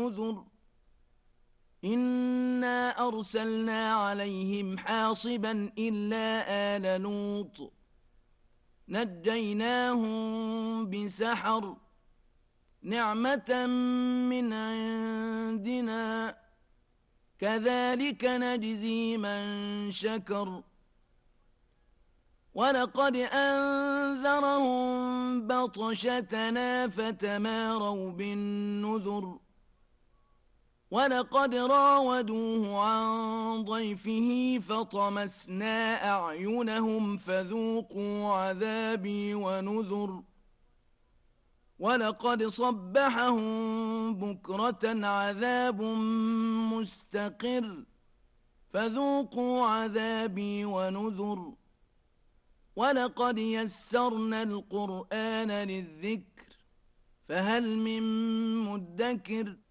ونذر إنا أرسلنا عليهم حاصبا إلا آل لوط نجيناهم بسحر نعمة من عندنا كذلك نجزي من شكر ولقد أنذرهم بطشتنا فتماروا بالنذر ولقد راودوه عن ضيفه فطمسنا أعينهم فذوقوا عذابي ونذر ولقد صبحهم بكرة عذاب مستقر فذوقوا عذابي ونذر ولقد يسرنا القرآن للذكر فهل من مدكر